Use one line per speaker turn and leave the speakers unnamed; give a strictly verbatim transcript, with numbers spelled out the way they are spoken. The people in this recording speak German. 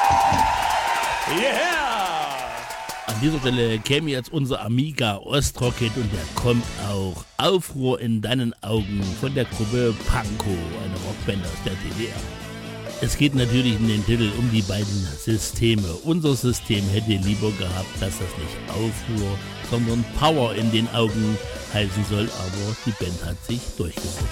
Yeah!
An dieser Stelle käme jetzt unser Amiga Ostrocket und der kommt auch. Aufruhr in deinen Augen von der Gruppe Pankow, eine Rockband aus der D D R. Es geht natürlich in den Titel um die beiden Systeme. Unser System hätte lieber gehabt, dass das nicht Aufruhr, sondern Power in den Augen heißen soll, aber die Band hat sich durchgesetzt.